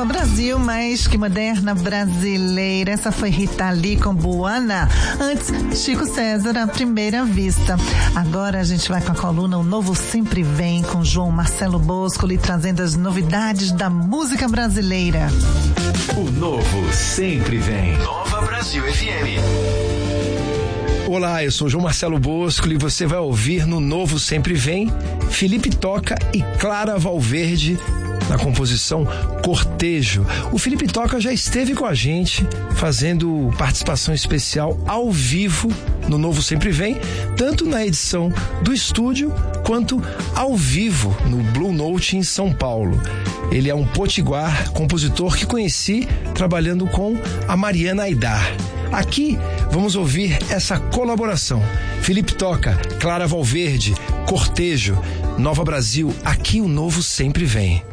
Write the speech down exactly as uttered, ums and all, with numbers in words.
Nova Brasil, mas que moderna brasileira. Essa foi Rita Lee com Buana. Antes, Chico César, à primeira vista. Agora a gente vai com a coluna O Novo Sempre Vem, com João Marcelo Bosco, lhe trazendo as novidades da música brasileira. O Novo Sempre Vem. Nova Brasil F M. Olá, eu sou João Marcelo Bosco e você vai ouvir no Novo Sempre Vem Felipe Toca e Clara Valverde na composição Cortejo. O Felipe Toca já esteve com a gente fazendo participação especial ao vivo no Novo Sempre Vem, tanto na edição do estúdio quanto ao vivo no Blue Note em São Paulo. Ele é um potiguar, compositor que conheci trabalhando com a Mariana Aidar. Aqui vamos ouvir essa colaboração. Felipe Toca, Clara Valverde, Cortejo, Nova Brasil, aqui o Novo Sempre Vem.